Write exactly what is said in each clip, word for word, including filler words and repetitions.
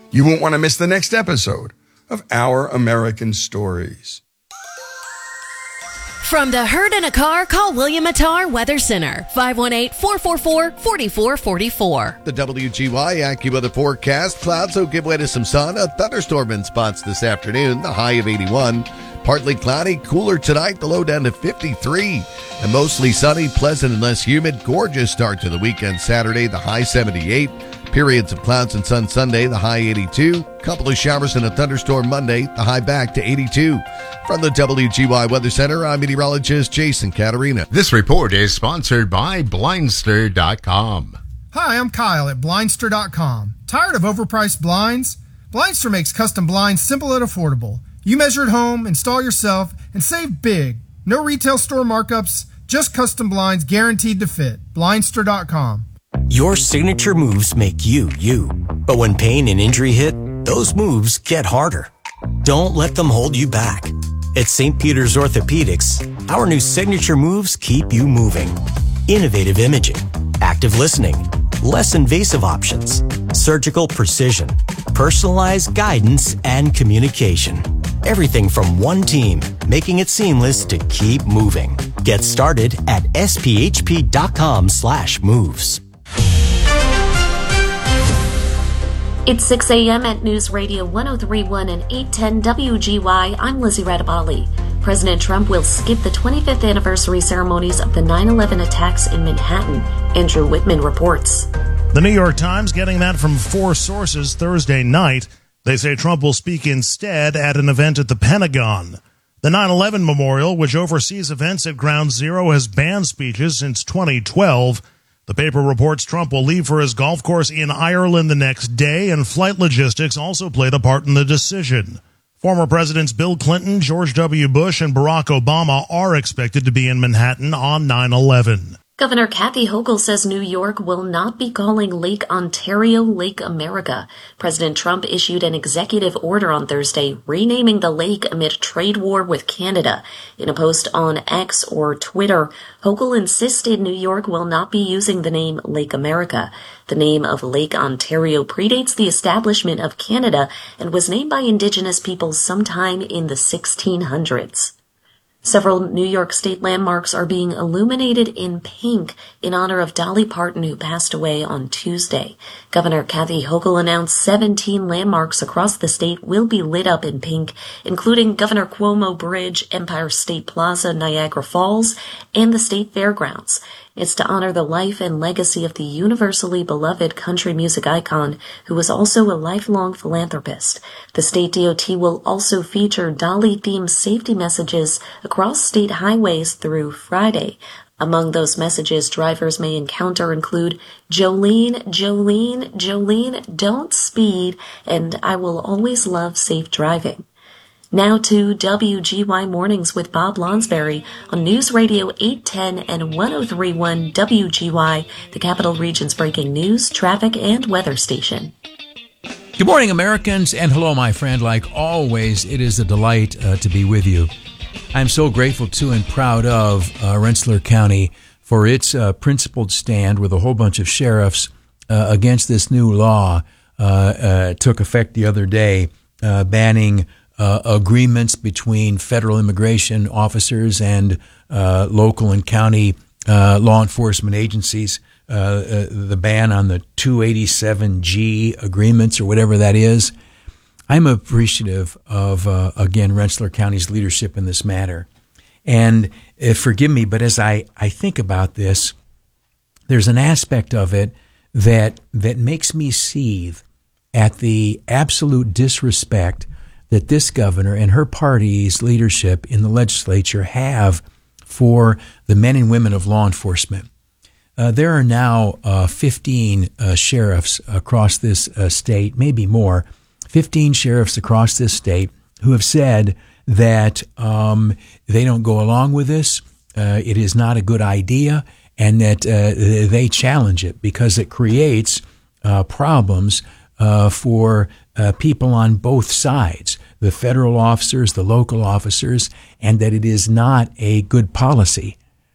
You won't want to miss the next episode of Our American Stories. From the herd in a car, call William Attar Weather Center, five one eight, four four four, four four four four. The W G Y AccuWeather forecast. Clouds will give way to some sun. A thunderstorm in spots this afternoon. The high of eighty-one. Partly cloudy, cooler tonight. The low down to fifty-three. And mostly sunny, pleasant and less humid. Gorgeous start to the weekend Saturday. The high seventy-eight. Periods of clouds and sun Sunday, the high eighty-two. Couple of showers and a thunderstorm Monday, the high back to eighty-two. From the W G Y Weather Center, I'm meteorologist Jason Caterina. This report is sponsored by Blindster dot com. Hi, I'm Kyle at Blindster dot com. Tired of overpriced blinds? Blindster makes custom blinds simple and affordable. You measure at home, install yourself, and save big. No retail store markups, just custom blinds guaranteed to fit. Blindster dot com. Your signature moves make you, you. But when pain and injury hit, those moves get harder. Don't let them hold you back. At Saint Peter's Orthopedics, our new signature moves keep you moving. Innovative imaging, active listening, less invasive options, surgical precision, personalized guidance, and communication. Everything from one team, making it seamless to keep moving. Get started at S P H P dot com slash moves. It's six a.m. at News Radio one oh three point one and eight ten W G Y. I'm Lizzie Radabali. President Trump will skip the twenty-fifth anniversary ceremonies of the nine eleven attacks in Manhattan. Andrew Whitman reports. The New York Times getting that from four sources Thursday night. They say Trump will speak instead at an event at the Pentagon. The nine eleven Memorial, which oversees events at Ground Zero, has banned speeches since twenty twelve. The paper reports Trump will leave for his golf course in Ireland the next day, and flight logistics also played a part in the decision. Former Presidents Bill Clinton, George W. Bush, and Barack Obama are expected to be in Manhattan on nine eleven. Governor Kathy Hochul says New York will not be calling Lake Ontario Lake America. President Trump issued an executive order on Thursday renaming the lake amid trade war with Canada. In a post on X or Twitter, Hochul insisted New York will not be using the name Lake America. The name of Lake Ontario predates the establishment of Canada and was named by Indigenous peoples sometime in the sixteen hundreds. Several New York State landmarks are being illuminated in pink in honor of Dolly Parton, who passed away on Tuesday. Governor Kathy Hochul announced seventeen landmarks across the state will be lit up in pink, including Governor Cuomo Bridge, Empire State Plaza, Niagara Falls, and the state fairgrounds. It's to honor the life and legacy of the universally beloved country music icon, who was also a lifelong philanthropist. The state D O T will also feature Dolly-themed safety messages across state highways through Friday. Among those messages drivers may encounter include Jolene, Jolene, Jolene, don't speed, and I will always love safe driving. Now to W G Y Mornings with Bob Lonsberry on News Radio eight ten and one oh three point one W G Y, the Capital Region's breaking news, traffic, and weather station. Good morning, Americans, and hello, my friend. Like always, it is a delight uh, to be with you. I'm so grateful to and proud of uh, Rensselaer County for its uh, principled stand with a whole bunch of sheriffs uh, against this new law. Uh, uh, took effect the other day, uh, banning Uh, agreements between federal immigration officers and uh, local and county uh, law enforcement agencies. Uh, uh, the ban on the two eighty-seven G agreements or whatever that is. I'm appreciative of, uh, again, Rensselaer County's leadership in this matter. And uh, forgive me, but as I, I think about this, there's an aspect of it that that makes me seethe at the absolute disrespect that this governor and her party's leadership in the legislature have for the men and women of law enforcement. Uh, there are now uh, fifteen uh, sheriffs across this uh, state, maybe more, fifteen sheriffs across this state who have said that um, they don't go along with this, uh, it is not a good idea, and that uh, they challenge it because it creates uh, problems uh, for uh, people on both sides, the federal officers, the local officers, and that it is not a good policy.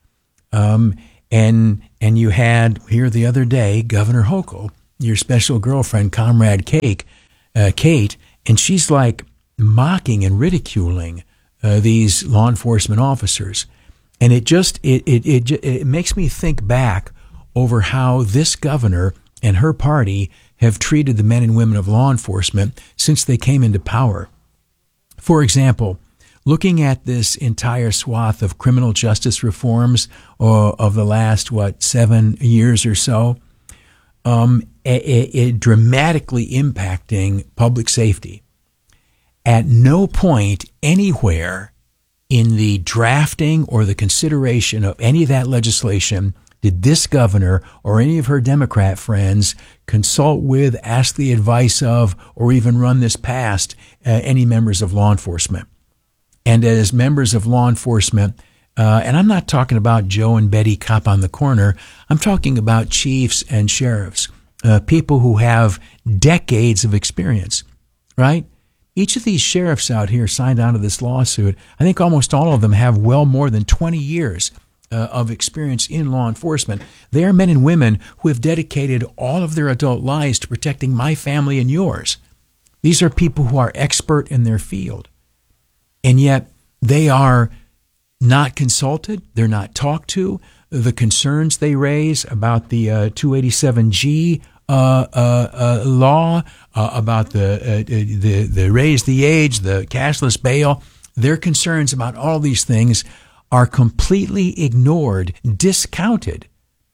Um, and and you had here the other day, Governor Hochul, your special girlfriend, Comrade Cake, uh, Kate, and she's like mocking and ridiculing uh, these law enforcement officers. And it just, it, it, it, it makes me think back over how this governor and her party have treated the men and women of law enforcement since they came into power. For example, looking at this entire swath of criminal justice reforms uh, of the last, what, seven years or so, um, it, it dramatically impacting public safety. At no point anywhere in the drafting or the consideration of any of that legislation did this governor or any of her Democrat friends consult with, ask the advice of, or even run this past uh, any members of law enforcement. And as members of law enforcement, uh, and I'm not talking about Joe and Betty cop on the corner, I'm talking about chiefs and sheriffs, uh, people who have decades of experience, right? Each of these sheriffs out here signed on to this lawsuit, I think almost all of them have well more than twenty years Uh, of experience in law enforcement. They are men and women who have dedicated all of their adult lives to protecting my family and yours. These are people who are expert in their field. And yet they are not consulted. They're not talked to. The concerns they raise about the uh, two eighty-seven G uh, uh, uh, law, uh, about the, uh, the, the raise the age, the cashless bail, their concerns about all these things are completely ignored, discounted.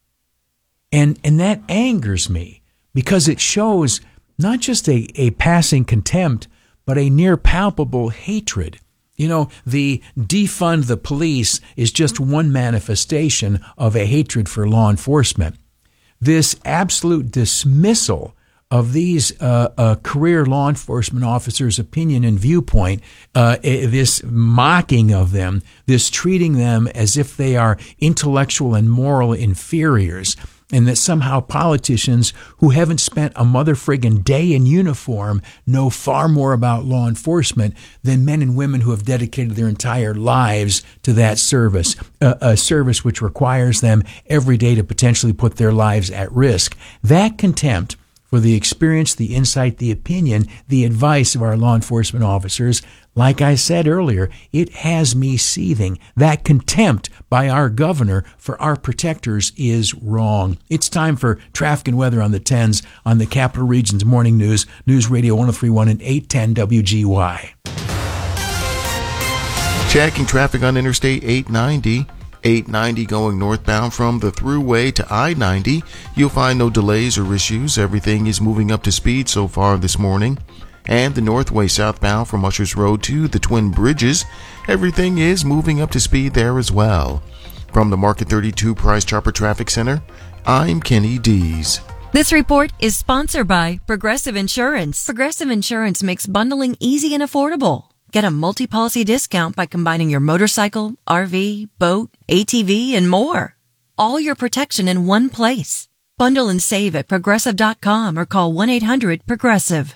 And and that angers me because it shows not just a, a passing contempt, but a near palpable hatred. You know, the defund the police is just one manifestation of a hatred for law enforcement. This absolute dismissal of these uh, uh, career law enforcement officers' opinion and viewpoint, uh, this mocking of them, this treating them as if they are intellectual and moral inferiors, and that somehow politicians who haven't spent a mother friggin' day in uniform know far more about law enforcement than men and women who have dedicated their entire lives to that service, a, a service which requires them every day to potentially put their lives at risk. That contempt for the experience, the insight, the opinion, the advice of our law enforcement officers, like I said earlier, it has me seething. That contempt by our governor for our protectors is wrong. It's time for traffic and weather on the tens on the Capital Region's Morning News, News Radio one oh three point one and eight ten W G Y. Checking traffic on Interstate eight ninety. eight ninety going northbound from the Thruway to I ninety. You'll find no delays or issues. Everything is moving up to speed so far this morning. And the Northway southbound from Ushers Road to the Twin Bridges. Everything is moving up to speed there as well. From the Market thirty-two Price Chopper Traffic Center, I'm Kenny Dees. This report is sponsored by Progressive Insurance. Progressive Insurance makes bundling easy and affordable. Get a multi-policy discount by combining your motorcycle, R V, boat, A T V, and more. All your protection in one place. Bundle and save at progressive dot com or call one eight hundred progressive.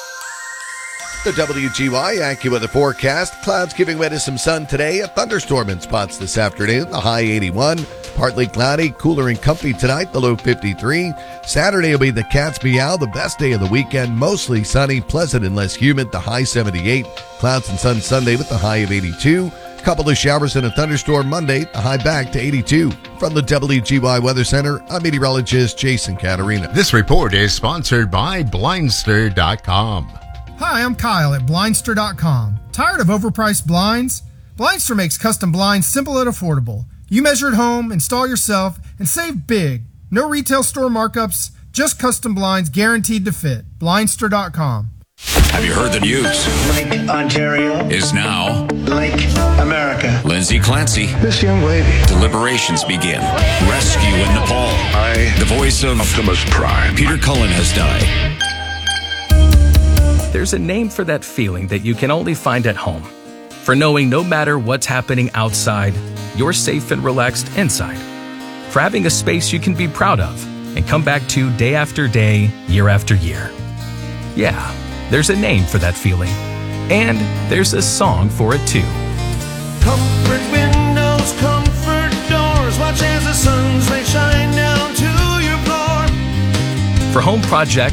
The W G Y AccuWeather forecast. Clouds giving way to some sun today. A thunderstorm in spots this afternoon. The high eighty-one. Partly cloudy. Cooler and comfy tonight. The low fifty-three. Saturday will be the cat's meow. The best day of the weekend. Mostly sunny. Pleasant and less humid. The high seventy-eight. Clouds and sun Sunday with the high of eighty-two. Couple of showers and a thunderstorm Monday. The high back to eighty-two. From the W G Y Weather Center, I'm meteorologist Jason Caterina. This report is sponsored by Blindster dot com. Hi, I'm Kyle at Blindster dot com. Tired of overpriced blinds? Blindster makes custom blinds simple and affordable. You measure at home, install yourself, and save big. No retail store markups, just custom blinds guaranteed to fit. Blindster dot com. Have you heard the news? Lake Ontario is now Lake America. Lindsay Clancy. This young lady. Deliberations begin. Rescue in Nepal. I, the voice of Optimus Prime. Peter Cullen has died. There's a name for that feeling that you can only find at home. For knowing no matter what's happening outside, you're safe and relaxed inside. For having a space you can be proud of and come back to day after day, year after year. Yeah, there's a name for that feeling. And there's a song for it too. Comfort windows, comfort doors, watch as the sun's rays shine down to your floor. For home projects, for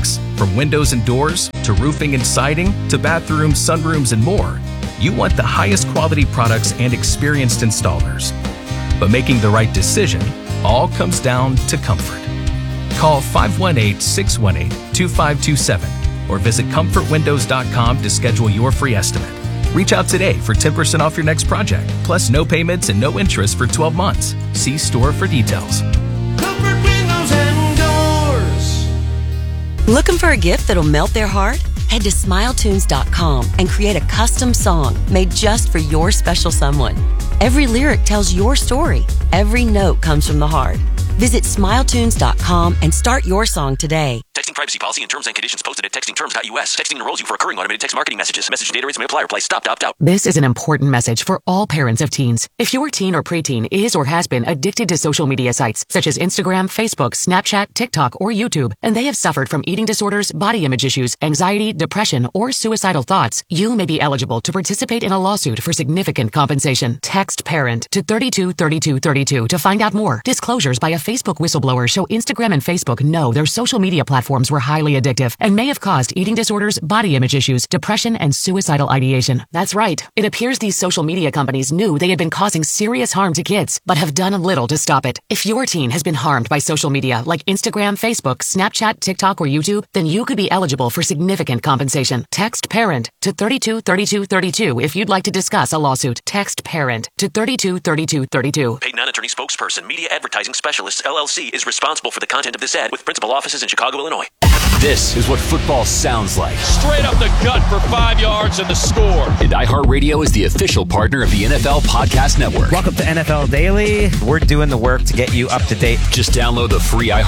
From windows and doors, to roofing and siding, to bathrooms, sunrooms, and more, you want the highest quality products and experienced installers. But making the right decision all comes down to comfort. Call five one eight, six one eight, two five two seven or visit comfort windows dot com to schedule your free estimate. Reach out today for ten percent off your next project, plus no payments and no interest for twelve months. See store for details. Comfort windows and doors. Looking for a gift that'll melt their heart? Head to smile tunes dot com and create a custom song made just for your special someone. Every lyric tells your story. Every note comes from the heart. Visit smile tunes dot com and start your song today. Texting privacy policy and terms and conditions posted at texting terms dot U S. Texting enrolls you for recurring automated text marketing messages. Message data rates may apply. Reply stop to opt out. This is an important message for all parents of teens. If your teen or preteen is or has been addicted to social media sites such as Instagram, Facebook, Snapchat, TikTok, or YouTube, and they have suffered from eating disorders, body image issues, anxiety, depression, or suicidal thoughts, you may be eligible to participate in a lawsuit for significant compensation. Text PARENT to thirty-two thirty-two thirty-two to find out more. Disclosures by a Facebook whistleblower show Instagram and Facebook know their social media platforms were highly addictive and may have caused eating disorders, body image issues, depression, and suicidal ideation. That's right. It appears these social media companies knew they had been causing serious harm to kids, but have done little to stop it. If your teen has been harmed by social media like Instagram, Facebook, Snapchat, TikTok, or YouTube, then you could be eligible for significant compensation. Text PARENT to thirty-two thirty-two thirty-two if you'd like to discuss a lawsuit. Text PARENT to thirty-two thirty-two thirty-two. Paid non-attorney spokesperson, Media Advertising Specialists, L L C, is responsible for the content of this ad with principal offices in Chicago, Illinois. This is what football sounds like. Straight up the gut for five yards and the score. And iHeartRadio is the official partner of the N F L Podcast Network. Welcome to N F L Daily. We're doing the work to get you up to date. Just download the free iHeartRadio